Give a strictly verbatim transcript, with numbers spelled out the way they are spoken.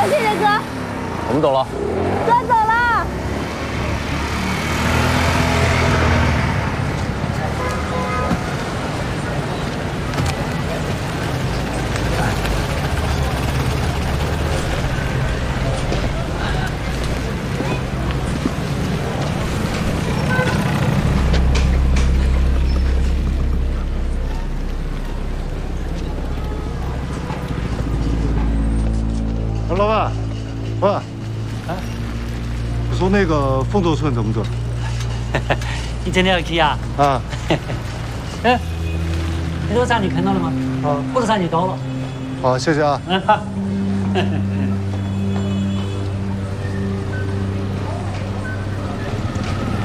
谢谢哥。 我们走了。 哥走了。 老板，喂，啊，你说那个凤州村怎么走？ 你真的要去啊？ 啊， 哎，那个山你看到了吗？ 啊， 火车站就到了。 好，谢谢啊。 嗯，好。